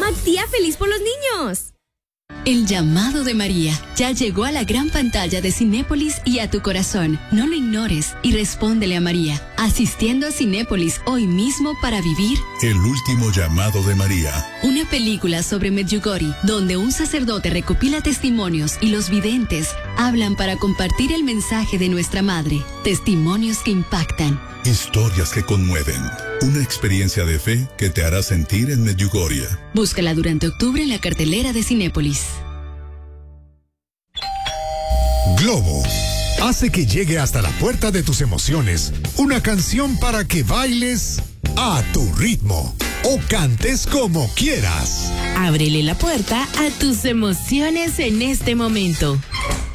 Día feliz por los niños. El llamado de María ya llegó a la gran pantalla de Cinépolis y a tu corazón. No lo ignores y respóndele a María, asistiendo a Cinépolis hoy mismo para vivir El último llamado de María. Una película sobre Medjugorje, donde un sacerdote recopila testimonios y los videntes hablan para compartir el mensaje de nuestra madre. Testimonios que impactan. Historias que conmueven. Una experiencia de fe que te hará sentir en Medjugorje. Búscala durante octubre en la cartelera de Cinépolis. Globo hace que llegue hasta la puerta de tus emociones una canción para que bailes a tu ritmo o cantes como quieras. Ábrele la puerta a tus emociones en este momento.